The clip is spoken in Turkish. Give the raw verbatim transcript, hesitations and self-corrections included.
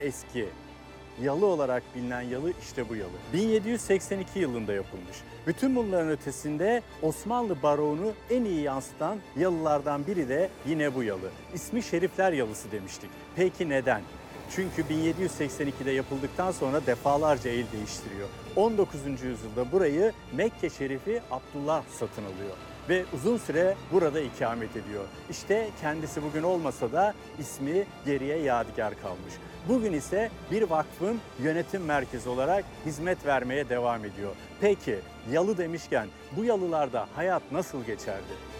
eski yalı olarak bilinen yalı işte bu yalı. bin yedi yüz seksen iki yılında yapılmış. Bütün bunların ötesinde Osmanlı baroğunu en iyi yansıtan yalılardan biri de yine bu yalı. İsmi Şerifler Yalısı demiştik. Peki neden? Çünkü bin yedi yüz seksen ikide yapıldıktan sonra defalarca el değiştiriyor. on dokuzuncu yüzyılda burayı Mekke Şerifi Abdullah satın alıyor ve uzun süre burada ikamet ediyor. İşte kendisi bugün olmasa da ismi geriye yadigar kalmış. Bugün ise bir vakfın yönetim merkezi olarak hizmet vermeye devam ediyor. Peki yalı demişken bu yalılarda hayat nasıl geçerdi?